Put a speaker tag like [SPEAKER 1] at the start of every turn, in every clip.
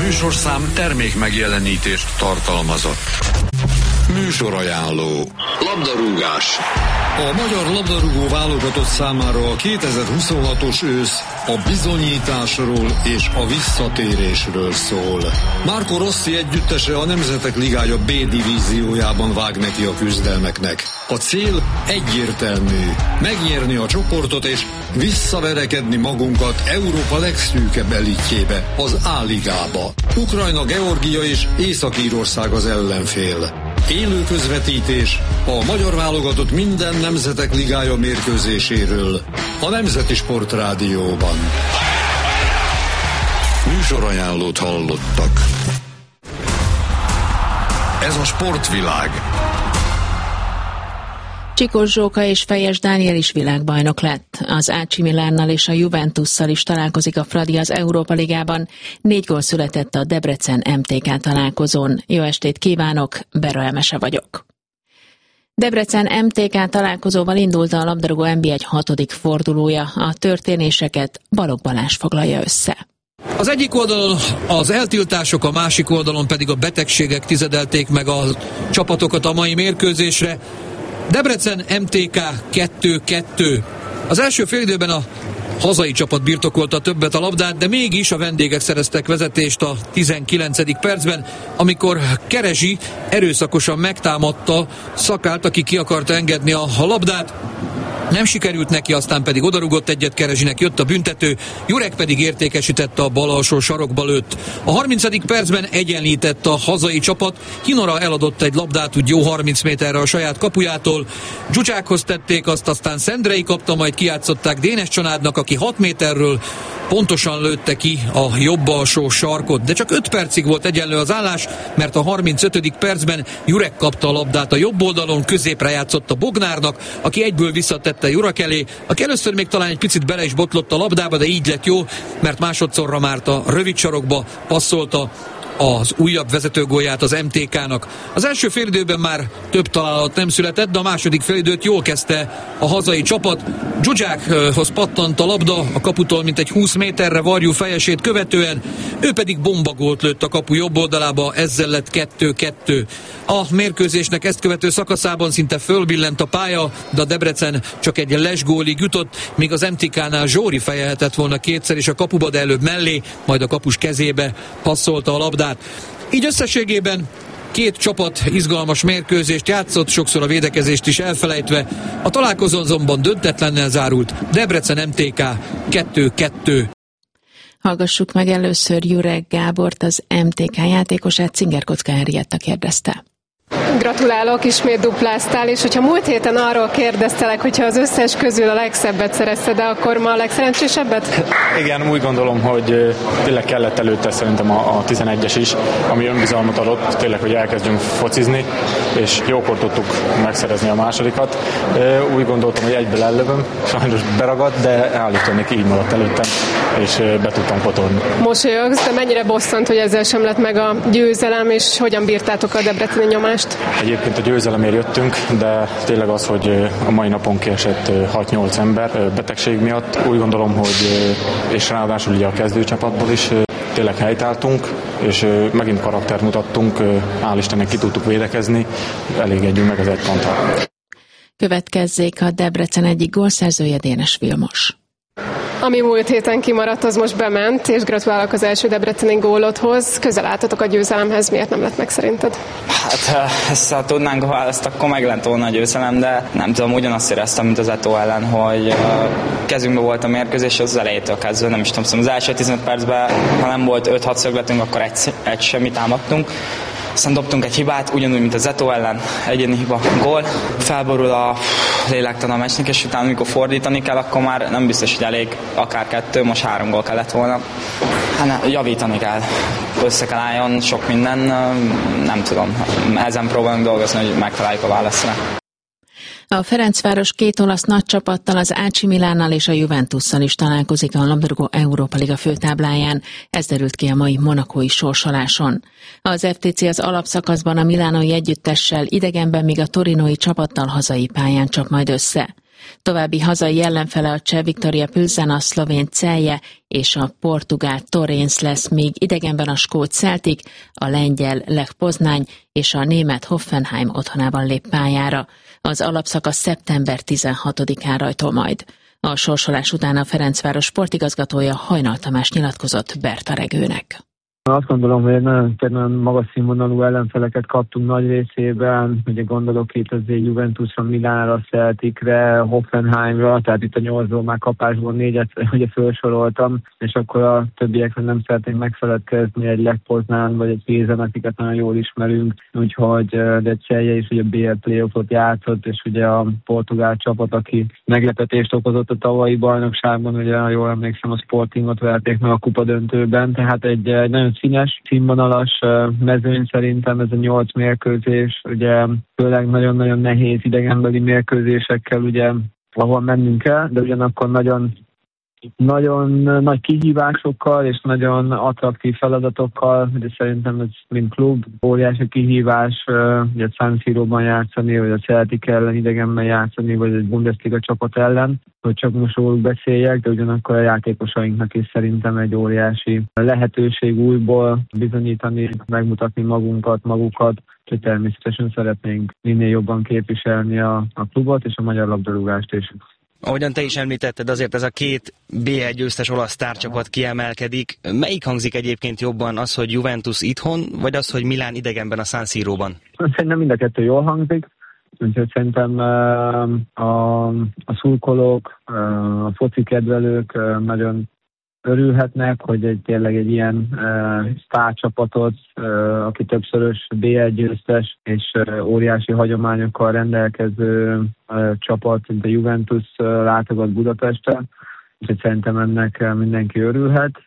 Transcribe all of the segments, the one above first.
[SPEAKER 1] műsorszám termék megjelenítést tartalmazott. Műsorajánló. Labdarúgás. A magyar labdarúgó válogatott számára a 2026-os ősz a bizonyításról és a visszatérésről szól. Marco Rossi együttese a Nemzetek Ligája B divíziójában vág neki a küzdelmeknek. A cél egyértelmű: megnyerni a csoportot és visszaverekedni magunkat Európa legszűkebb elitjébe, az A-ligába. Ukrajna, Georgia és Észak-Írország az ellenfél. Élő közvetítés a magyar válogatott minden Nemzetek Ligája mérkőzéséről a Nemzeti Sportrádióban. Műsorajánlót hallottak. Ez a Sportvilág.
[SPEAKER 2] Csikós Zsóka és Fejes Dániel is világbajnok lett. Az AC Milánnal és a Juventusszal is találkozik a Fradi az Európa Ligában. 4 gól született a Debrecen MTK találkozón. Jó estét kívánok, Bera Emese vagyok. Debrecen MTK találkozóval indult a labdarúgó NB1 6. fordulója. A történéseket Balogh Balázs foglalja össze.
[SPEAKER 3] Az egyik oldalon az eltiltások, a másik oldalon pedig a betegségek tizedelték meg a csapatokat a mai mérkőzésre. Debrecen MTK 2-2. Az első félidőben a hazai csapat birtokolta többet a labdát, de mégis a vendégek szereztek vezetést a 19. percben, amikor Kerezsi erőszakosan megtámadta Szakált, aki ki akarta engedni a labdát. Nem sikerült neki, aztán pedig odarugott egyet Kerezsinek, jött a büntető, Jurek pedig értékesítette, a bal alsó sarokba lőtt. A 30. percben egyenlített a hazai csapat, Hinora eladott egy labdát úgy jó 30 méterre a saját kapujától, Dzsucsákhoz tették azt, aztán Szendrei kapta, majd kijátszották Dénes Csanádnak, aki 6 méterről pontosan lőtte ki a jobb alsó sarkot, de csak 5 percig volt egyenlő az állás, mert a 35. percben Jurek kapta a labdát a jobb oldalon, középre játszott a Bognárnak, aki egyből visszatette Jurek elé, aki először még talán egy picit bele is botlott a labdába, de így lett jó, mert másodszorra már a rövid sarokba passzolta az újabb vezetőgólját az MTK-nak. Az első félidőben már több találat nem született, de a második félidőt jól kezdte a hazai csapat. Dzsudzsákhoz pattant a labda a kaputól mintegy 20 méterre Varjú Fejesét követően, ő pedig bombagólt lőtt a kapu jobb oldalába, ezzel lett 2-2. A mérkőzésnek ezt követő szakaszában szinte fölbillent a pálya, de a Debrecen csak egy lesgólig jutott, míg az MTK-nál Zsóri fejelhetett volna kétszer is a kapuba, de előbb mellé, majd a kapus kezébe passzolta a labdát. Így összességében 2 csapat izgalmas mérkőzést játszott, sokszor a védekezést is elfelejtve. A találkozón azonban döntetlennel zárult. Debrecen MTK 2-2.
[SPEAKER 2] Hallgassuk meg először Jurek Gábort, az MTK játékosát. Cingerkocka Henrietta kérdezte.
[SPEAKER 4] Gratulálok, ismét dupláztál, és hogyha múlt héten arról kérdeztelek, hogyha az összes közül a legszebbet szerezted, de akkor ma a legszerencsésebbet?
[SPEAKER 5] Igen, úgy gondolom, hogy tényleg kellett előtte szerintem a 11-es is, ami önbizalmat adott, tényleg, hogy elkezdjünk focizni, és jókor tudtuk megszerezni a másodikat. Úgy gondoltam, hogy egyből ellövöm, sajnos beragadt, de állítólag így maradt előttem, és be tudtam potolni.
[SPEAKER 4] Mosolyogsz, de mennyire bosszant, hogy ezzel sem lett meg a győzelem, és hogyan bírtátok a debreceni nyomást?
[SPEAKER 5] Egyébként a győzelemért jöttünk, de tényleg az, hogy a mai napon kiesett 6-8 ember betegség miatt. Úgy gondolom, hogy és ráadásul ugye a kezdőcsapatból is tényleg helytálltunk, és megint karaktert mutattunk, hál' Istennek ki tudtuk védekezni, elégedjünk meg az egy ponttal.
[SPEAKER 2] Következzék a Debrecen egyik gólszerzője, Dénes Vilmos.
[SPEAKER 4] Ami múlt héten kimaradt, az most bement, és gratulálok az első debreceni gólodhoz. Közel álltatok a győzelemhez, miért nem lett meg szerinted?
[SPEAKER 6] Hát ezt ha tudnánk a választ, akkor meg lett volna a győzelem, de nem tudom, ugyanazt éreztem, mint az Eto ellen, hogy kezünkben volt a mérkőzés az elejétől kezdve, nem is tudom, szóval az első 15 percben, ha nem volt 5-6 szögletünk, akkor egy semmit támadtunk. Aztán dobtunk egy hibát, ugyanúgy, mint az Eto ellen, egyéni hiba, gól. Felborul a lélektana a meccsnek, és utána, amikor fordítani kell, akkor már nem biztos, hogy elég akár 2, most 3 gól kellett volna. Hát javítani kell, össze kell álljon sok minden, nem tudom. Ezen próbálunk dolgozni, hogy megtaláljuk a válaszra.
[SPEAKER 2] A Ferencváros 2 olasz nagy csapattal, az AC Milánnal és a Juventusszal is találkozik a labdarúgó Európa Liga főtábláján. Ez derült ki a mai monakói sorsoláson. Az FTC az alapszakaszban a milánói együttessel, idegenben még a torinói csapattal hazai pályán csap majd össze. További hazai ellenfele a cseh Viktoria Plzen, a szlovén Celje és a portugál Torrens lesz, míg idegenben a skót Celtic, a lengyel Lech Poznány és a német Hoffenheim otthonában lép pályára. Az alapszakasz szeptember 16-án rajtol majd. A sorsolás után a Ferencváros sportigazgatója Hajnal Tamás nyilatkozott Berta Regőnek.
[SPEAKER 7] Azt gondolom, hogy nagyon magas színvonalú ellenfeleket kaptunk nagy részében, ugye gondolok itt azért Juventusra, Milánra, Celticre, Hoffenheimra, tehát itt a 8-ból már kapásból 4-et ugye felsoroltam, és akkor a többiekre nem szeretnénk megfeledkezni, egy Lech Poznán vagy egy Pilsen, akiket nagyon jól ismerünk, úgyhogy de Celje is ugye BL playoffot játszott, és ugye a portugál csapat, aki meglepetést okozott a tavalyi bajnokságban, ugye jól emlékszem, a Sportingot verték meg a kupadöntőben, tehát egy nagyon színes, színvonalas mezőny szerintem ez a 8 mérkőzés, ugye főleg nagyon-nagyon nehéz idegenbeli mérkőzésekkel, ugye, ahol mennünk kell, de ugyanakkor nagyon nagy kihívásokkal és nagyon attraktív feladatokkal, de szerintem ez mint klub óriási kihívás, ugye San Siróban játszani, vagy a Celtic ellen idegenben játszani, vagy egy Bundesliga csapat ellen, hogy csak most róluk beszéljek, de ugyanakkor a játékosainknak is szerintem egy óriási lehetőség újból bizonyítani, megmutatni magukat, hogy természetesen szeretnénk minél jobban képviselni a klubot és a magyar labdarúgást is.
[SPEAKER 8] Ahogyan te is említetted, azért ez a két BL győztes olasz sztárcsapat kiemelkedik. Melyik hangzik egyébként jobban, az, hogy Juventus itthon, vagy az, hogy Milán idegenben a San Siróban?
[SPEAKER 7] Szerintem mind a kettő jól hangzik. Úgyhogy szerintem a szurkolók, a foci kedvelők nagyon örülhetnek, hogy tényleg egy ilyen sztárcsapatot, aki többszörös BL győztes és óriási hagyományokkal rendelkező csapat, mint a Juventus látogat Budapestre. Úgyhogy szerintem ennek mindenki örülhet,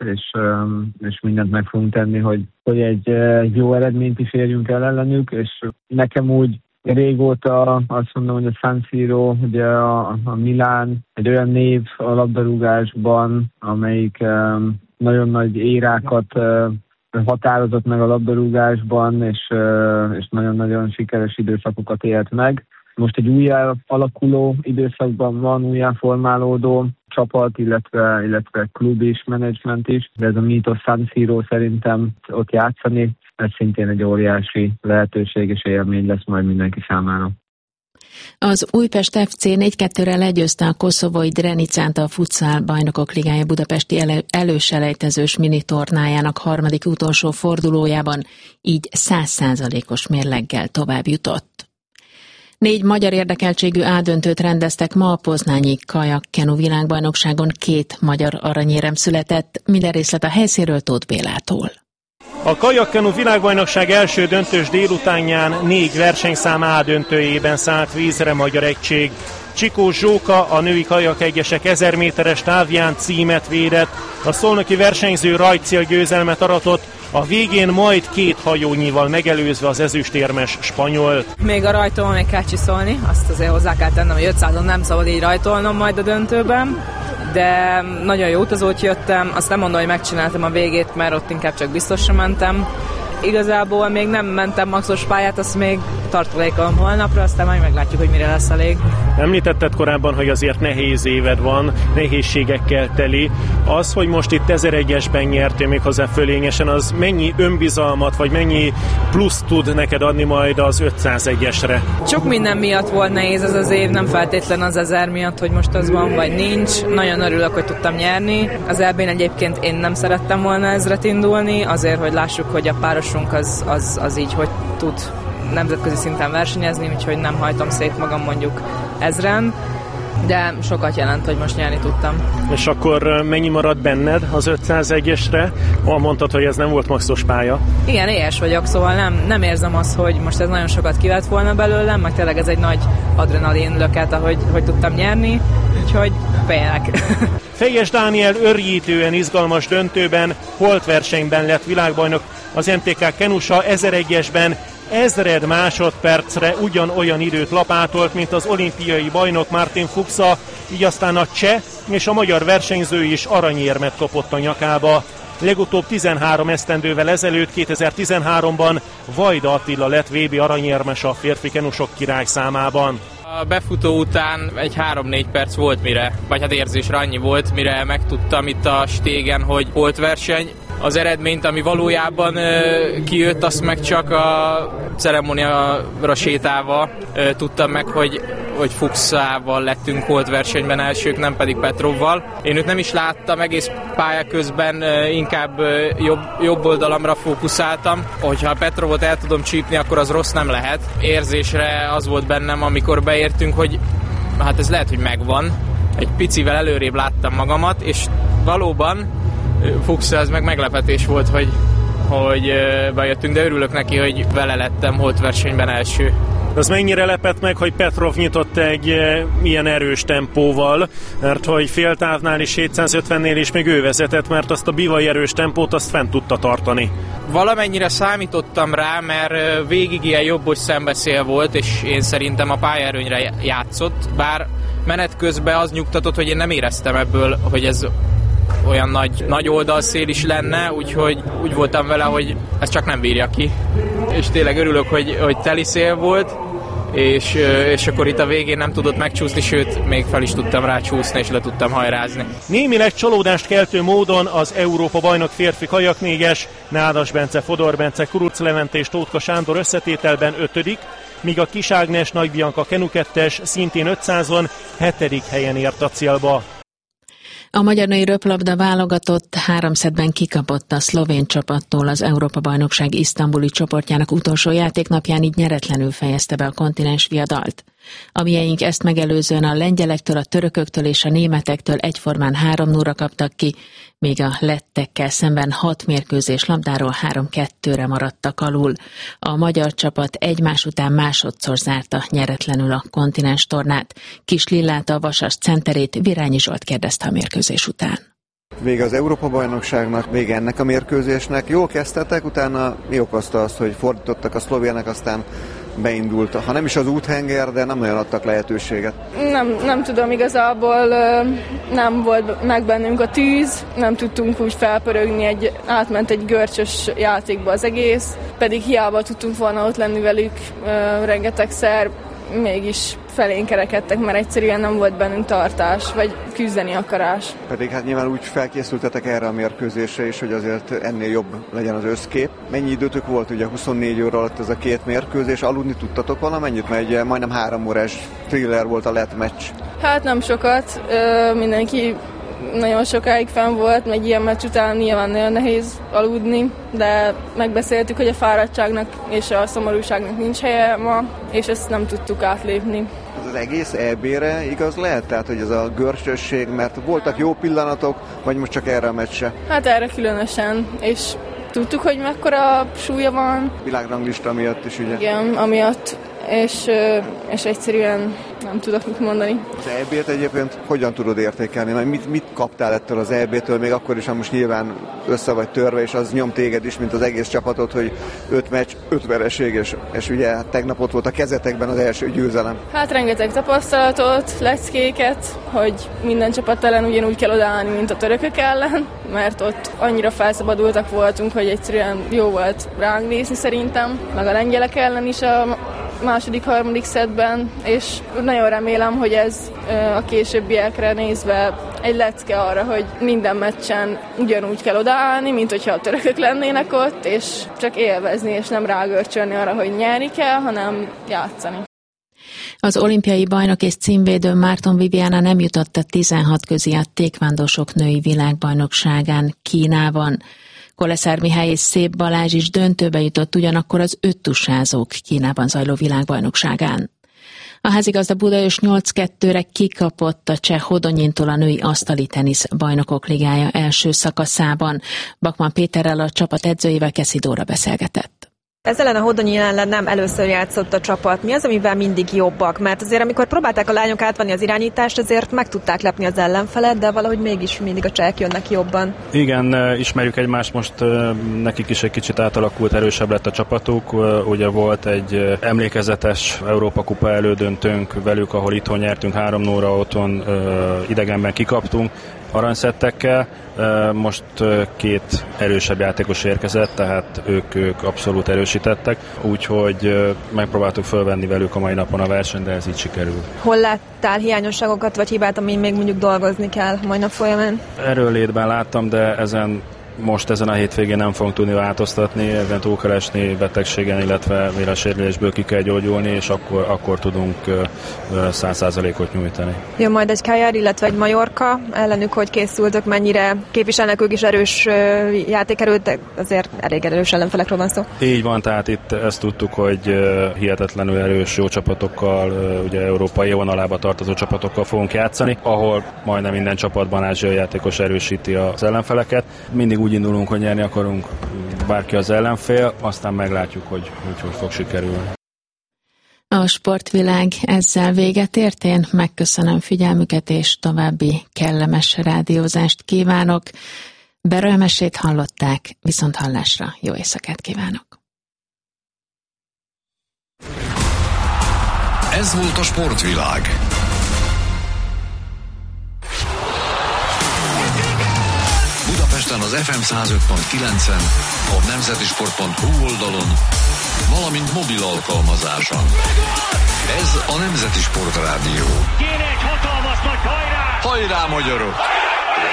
[SPEAKER 7] és mindent meg fogunk tenni, hogy egy jó eredményt is érjünk el ellenük, és nekem úgy régóta azt mondom, hogy a San Siro, ugye a Milán egy olyan név a labdarúgásban, amelyik nagyon nagy érákat határozott meg a labdarúgásban, és nagyon-nagyon sikeres időszakokat élt meg. Most egy újjá alakuló időszakban van, újjá formálódó csapat, illetve klub is, menedzsment is, de ez a Mythos San Siro szerintem ott játszani, ez szintén egy óriási lehetőség és élmény lesz majd mindenki számára.
[SPEAKER 2] Az Újpest FC 4-2-re legyőzte a koszovói Drenicánt a Futsal Bajnokok Ligája budapesti előselejtezős minitornájának harmadik utolsó fordulójában, így 100%-os mérleggel tovább jutott. 4 magyar érdekeltségű A-döntőt rendeztek ma a poznányi kajak-kenu világbajnokságon, 2 magyar aranyérem született, minden részlet a helyszínről Tóth Bélától.
[SPEAKER 9] A kajak-kenu világbajnokság első döntős délutánján 4 versenyszám A-döntőjében szállt vízre magyar egység. Csikó Zsóka a női kajakegyesek 1000 méteres távján címet védett, a szolnoki versenyző rajtcél győzelmet aratott, a végén majd 2 hajónyival megelőzve az ezüstérmes spanyolt.
[SPEAKER 10] Még a rajtolom még kell csiszolni, azt azért hozzá kell tennem, hogy 500-on nem szabad így rajtolnom majd a döntőben, de nagyon jó utazót jöttem, azt nem mondom, hogy megcsináltam a végét, mert ott inkább csak biztosra mentem. Igazából még nem mentem maxos pályát, azt még tartalékolom holnapra, aztán majd meglátjuk, hogy mire lesz elég.
[SPEAKER 9] Említetted korábban, hogy azért nehéz éved van, nehézségekkel teli. Az, hogy most itt 1001-esben nyertél méghozzá fölényesen, az mennyi önbizalmat, vagy mennyi plusz tud neked adni majd az 501-esre?
[SPEAKER 10] Sok minden miatt volt nehéz ez az év, nem feltétlen az 1000 miatt, hogy most az van, vagy nincs. Nagyon örülök, hogy tudtam nyerni. Az EB-n egyébként én nem szerettem volna ezret indulni, azért, hogy lássuk, hogy a párosunk az így, hogy tud nemzetközi szinten versenyezni, úgyhogy nem hajtom szét magam mondjuk 1000-en, de sokat jelent, hogy most nyerni tudtam.
[SPEAKER 9] És akkor mennyi marad benned az 501-esre? Mondtad, hogy ez nem volt maxos pálya.
[SPEAKER 10] Igen, éhes vagyok, szóval nem érzem azt, hogy most ez nagyon sokat kivett volna belőlem, meg tényleg ez egy nagy adrenalin löket, hogy tudtam nyerni, úgyhogy félek.
[SPEAKER 9] Fejes Dániel örjítően izgalmas döntőben, holtversenyben lett világbajnok, az MTK kenusa 1001-esben 1000 másodpercre ugyanolyan időt lapátolt, mint az olimpiai bajnok Martin Fuchsa, így aztán a cseh és a magyar versenyző is aranyérmet kapott a nyakába. Legutóbb 13 esztendővel ezelőtt, 2013-ban Vajda Attila lett VB aranyérmes a férfi kenusok király számában.
[SPEAKER 11] A befutó után egy 3-4 perc volt vagy hát érzésre annyi volt, mire megtudtam itt a stégen, hogy holtverseny. Az eredményt, ami valójában kijött, azt meg csak a ceremóniára sétálva tudtam meg, hogy Fuchsával lettünk holtversenyben elsők, nem pedig Petrovval. Én őt nem is láttam, egész pálya közben inkább jobb oldalamra fókuszáltam. Hogyha Petrovot el tudom csípni, akkor az rossz nem lehet. Érzésre az volt bennem, amikor beértünk, hogy hát ez lehet, hogy megvan. Egy picivel előrébb láttam magamat, és valóban Fuchs, ez meg meglepetés volt, hogy bejöttünk, de örülök neki, hogy vele lettem holtversenyben első.
[SPEAKER 9] Az mennyire lepett meg, hogy Petrov nyitott egy ilyen erős tempóval, mert hogy féltávnál is 750-nél is még ő vezetett, mert azt a bivai erős tempót azt fent tudta tartani.
[SPEAKER 11] Valamennyire számítottam rá, mert végig ilyen jobbos szembeszél volt, és én szerintem a pályaerőnyre játszott, bár menet közben az nyugtatott, hogy én nem éreztem ebből, hogy ez olyan nagy oldalszél is lenne, úgyhogy úgy voltam vele, hogy ezt csak nem bírja ki. És tényleg örülök, hogy teli szél volt, és akkor itt a végén nem tudott megcsúszni, sőt, még fel is tudtam rácsúszni, és le tudtam hajrázni.
[SPEAKER 9] Némileg csalódást keltő módon az Európa bajnok férfi kajaknégyes, Nádas Bence, Fodor Bence, Kuruc Levente és Tótka Sándor összetételben 5., míg a Kis Ágnes, Nagy Bianca Kenu 2-es szintén 500-on 7. helyen ért a célba.
[SPEAKER 2] A magyar női röplabda válogatott 3 szettben kikapott a szlovén csapattól az Európa-bajnokság isztambuli csoportjának utolsó játéknapján, így nyeretlenül fejezte be a kontinens viadalt. A mieink ezt megelőzően a lengyelektől, a törököktől és a németektől egyformán 3-0-ra kaptak ki, míg a lettekkel szemben 6 mérkőzés labdáról 3-2-re maradtak alul. A magyar csapat egymás után másodszor zárta nyeretlenül a kontinens tornát. Kis Lillát, a Vasas centerét Virányi Zsolt kérdezte a mérkőzés után.
[SPEAKER 12] Vége az Európa-bajnokságnak, vége ennek a mérkőzésnek. Jól kezdtetek, utána mi okozta azt, hogy fordítottak a szlovének, aztán beindult. Ha nem is az úthenger, de nem nagyon adtak lehetőséget.
[SPEAKER 13] Nem tudom, igazából nem volt meg bennünk a tűz, nem tudtunk úgy felpörögni, átment egy görcsös játékba az egész, pedig hiába tudtunk volna ott lenni velük rengetegszer, mégis felénk kerekedtek, mert egyszerűen nem volt bennünk tartás, vagy küzdeni akarás.
[SPEAKER 12] Pedig hát nyilván úgy felkészültetek erre a mérkőzésre is, hogy azért ennél jobb legyen az összkép. Mennyi időtök volt, ugye 24 óra alatt ez a 2 mérkőzés, aludni tudtatok valamennyit, mert ugye majdnem 3 órás thriller volt a lett meccs.
[SPEAKER 13] Hát nem sokat, mindenki nagyon sokáig fenn volt, meg ilyen meccs után nyilván nagyon nehéz aludni, de megbeszéltük, hogy a fáradtságnak és a szomorúságnak nincs helye ma, és ezt nem tudtuk átlépni.
[SPEAKER 12] Ez az egész EB-re igaz lehet? Tehát, hogy ez a görcsösség, mert voltak jó pillanatok, vagy most csak erre a meccsre?
[SPEAKER 13] Hát erre különösen, és tudtuk, hogy mekkora súlya van.
[SPEAKER 12] Világranglista miatt is, ugye?
[SPEAKER 13] Igen, amiatt, és egyszerűen nem tudok mit mondani.
[SPEAKER 12] Az EB-t egyébként hogyan tudod értékelni? Mit kaptál ettől az EB-től, még akkor is, ha most nyilván össze vagy törve, és az nyom téged is, mint az egész csapatot, hogy 5 meccs, 5 vereség, és ugye tegnap ott volt a kezetekben az első győzelem.
[SPEAKER 13] Hát rengeteg tapasztalatot, leckéket, hogy minden csapat ellen ugyanúgy kell odaállni, mint a törökök ellen, mert ott annyira felszabadultak voltunk, hogy egyszerűen jó volt ránk nézni szerintem, meg a lengyelek ellen is a második, harmadik szettben, és nagyon remélem, hogy ez a későbbiekre nézve egy lecke arra, hogy minden meccsen ugyanúgy kell odaállni, mint hogyha a törökök lennének ott, és csak élvezni, és nem rágörcsölni arra, hogy nyerni kell, hanem játszani.
[SPEAKER 2] Az olimpiai bajnok és címvédő Márton Viviana nem jutott a 16 közé a tékvándósok női világbajnokságán Kínában. Koleszár Mihály és Szép Balázs is döntőbe jutott ugyanakkor az 5 tusázók Kínában zajló világbajnokságán. A házigazda Budaörs 8-2-re kikapott a cseh Hodonyintól a női asztali tenisz bajnokok ligája első szakaszában. Bakman Péterrel, a csapat edzőjével Keszi Dóra beszélgetett.
[SPEAKER 14] Ez ellen a Hodonyi ellen nem először játszott a csapat. Mi az, amivel mindig jobbak? Mert azért, amikor próbálták a lányok átvenni az irányítást, azért meg tudták lepni az ellenfelet, de valahogy mégis mindig a csehek jönnek jobban.
[SPEAKER 15] Igen, ismerjük egymást, most nekik is egy kicsit átalakult, erősebb lett a csapatuk. Ugye volt egy emlékezetes Európa-kupa elődöntőnk velük, ahol itthon nyertünk 3-0-ra, otthon idegenben kikaptunk, aranyszettekkel. Most 2 erősebb játékos érkezett, tehát ők abszolút erősítettek, úgyhogy megpróbáltuk fölvenni velük a mai napon a versenyt, de ez így sikerül.
[SPEAKER 14] Hol láttál hiányosságokat vagy hibát, amin még mondjuk dolgozni kell a mai nap folyamán?
[SPEAKER 15] Erőlétben láttam, de ezen a hétvégén nem fogunk tudni változtatni, ezen túl kell esni betegségen, illetve mire a sérülésből ki kell gyógyulni, és akkor tudunk 100%-ot nyújtani.
[SPEAKER 14] Jön majd egy Cagliari, illetve egy Mallorca, ellenük hogy készültök, mennyire képviselnek ők is erős játékerőt, de azért elég erős ellenfelekről van szó.
[SPEAKER 15] Így van, tehát itt ezt tudtuk, hogy hihetetlenül erős jó csapatokkal, ugye európai évonalába tartozó csapatokkal fogunk játszani, ahol majdnem minden csapatban ázsiai játékos erősíti az ellenfeleket. Mindig úgy indulunk, hogy nyerni akarunk, bárki az ellenfél, aztán meglátjuk, hogy fog sikerülni.
[SPEAKER 2] A sportvilág ezzel véget ért, én megköszönöm figyelmüket, és további kellemes rádiózást kívánok. Berő Emesét hallották, viszont hallásra jó éjszakát kívánok.
[SPEAKER 1] Ez volt a sportvilág. Budapesten az FM 105.9-en, a nemzetisport.hu oldalon, valamint mobil alkalmazáson. Ez a Nemzeti Sport Rádió.
[SPEAKER 16] Kéne egy hatalmas nagy hajrá!
[SPEAKER 1] Hajrá, magyarok!